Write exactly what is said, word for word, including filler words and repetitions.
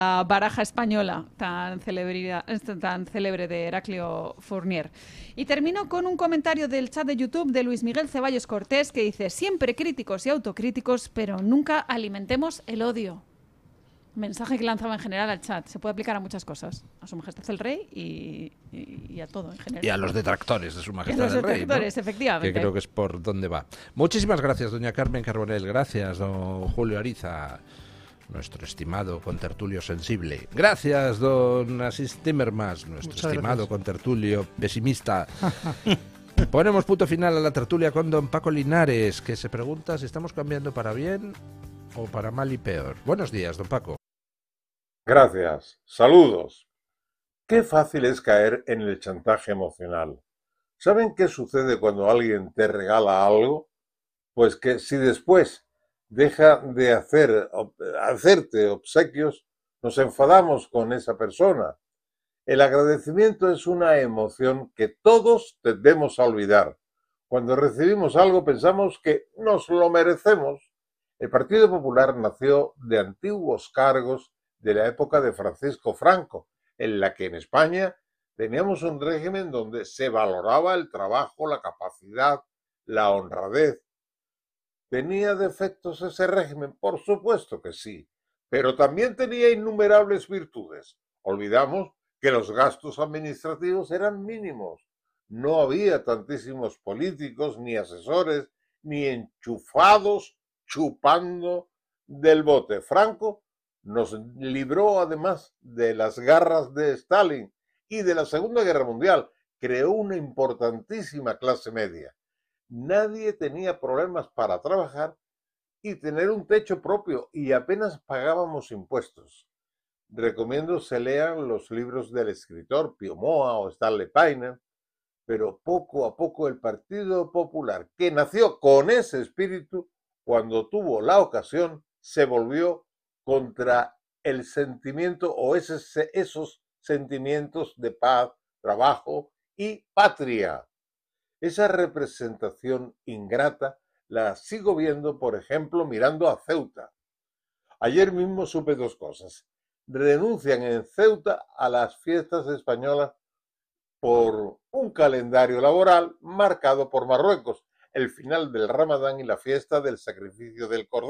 la baraja española tan, celebridad, tan célebre de Heraclio Fournier. Y termino con un comentario del chat de YouTube de Luis Miguel Ceballos Cortés que dice: siempre críticos y autocríticos, pero nunca alimentemos el odio. Mensaje que lanzaba en general al chat. Se puede aplicar a muchas cosas. A su majestad el rey y, y, y a todo en general. Y a los detractores de su majestad y a los el rey, detractores, ¿no? Efectivamente. Que creo que es por donde va. Muchísimas gracias, doña Carmen Carbonell. Gracias, don Julio Ariza, nuestro estimado contertulio sensible. Gracias, don Asís Timmermans, nuestro Muchas estimado gracias. contertulio pesimista. Ponemos punto final a la tertulia con don Paco Linares, que se pregunta si estamos cambiando para bien o para mal y peor. Buenos días, don Paco. Gracias. Saludos. Qué fácil es caer en el chantaje emocional. ¿Saben qué sucede cuando alguien te regala algo? Pues que si después deja de hacer, hacerte obsequios, nos enfadamos con esa persona. El agradecimiento es una emoción que todos tendemos a olvidar. Cuando recibimos algo pensamos que nos lo merecemos. El Partido Popular nació de antiguos cargos de la época de Francisco Franco, en la que en España teníamos un régimen donde se valoraba el trabajo, la capacidad, la honradez. ¿Tenía defectos ese régimen? Por supuesto que sí, pero también tenía innumerables virtudes. Olvidamos que los gastos administrativos eran mínimos. No había tantísimos políticos, ni asesores, ni enchufados chupando del bote. Franco nos libró además de las garras de Stalin y de la Segunda Guerra Mundial. Creó una importantísima clase media. Nadie tenía problemas para trabajar y tener un techo propio y apenas pagábamos impuestos. Recomiendo se lean los libros del escritor Pío Moa o Stanley Painer, pero poco a poco el Partido Popular, que nació con ese espíritu, cuando tuvo la ocasión, se volvió contra el sentimiento o esos, esos sentimientos de paz, trabajo y patria. Esa representación ingrata la sigo viendo, por ejemplo, mirando a Ceuta. Ayer mismo supe dos cosas. Renuncian en Ceuta a las fiestas españolas por un calendario laboral marcado por Marruecos, el final del Ramadán y la fiesta del sacrificio del Cordero.